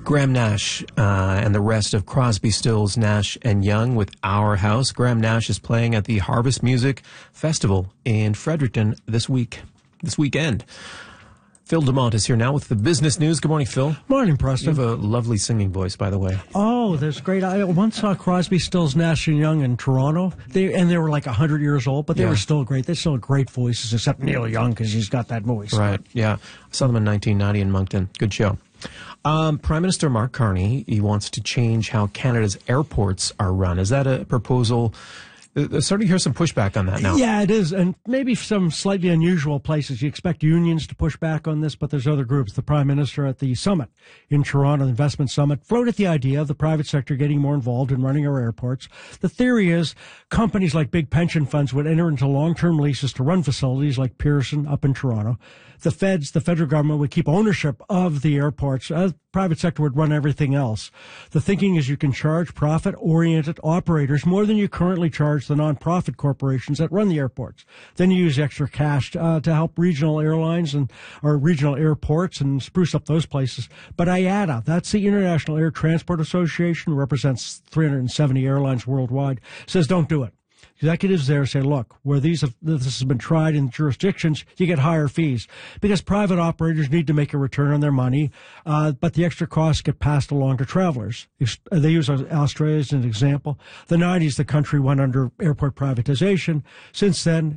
Graham Nash and the rest of Crosby, Stills, Nash and Young with Our House. Graham Nash is playing at the Harvest Music Festival in Fredericton this weekend. Phil DeMont is here now with the business news. Good morning, Phil. Morning, Preston. You have a lovely singing voice, by the way. Oh, that's great. I once saw Crosby, Stills, Nash and Young in Toronto. They were like 100 years old, but they were still great. They still had great voices, except Neil Young, because he's got that voice. Right, yeah. I saw them in 1990 in Moncton. Good show. Prime Minister Mark Carney, he wants to change how Canada's airports are run. Is that a proposal? Starting to hear some pushback on that now. Yeah, it is, and maybe some slightly unusual places. You expect unions to push back on this, but there's other groups. The Prime Minister at the summit in Toronto, the Investment Summit, floated the idea of the private sector getting more involved in running our airports. The theory is companies like big pension funds would enter into long-term leases to run facilities like Pearson up in Toronto. The federal government would keep ownership of the airports. Private sector would run everything else. The thinking is you can charge profit-oriented operators more than you currently charge the non-profit corporations that run the airports. Then you use extra cash to help regional airlines or regional airports and spruce up those places. But IATA, that's the International Air Transport Association, represents 370 airlines worldwide, says don't do it. Executives there say, look, where this has been tried in jurisdictions, you get higher fees because private operators need to make a return on their money, but the extra costs get passed along to travelers. They use Australia as an example. The 90s, the country went under airport privatization. Since then,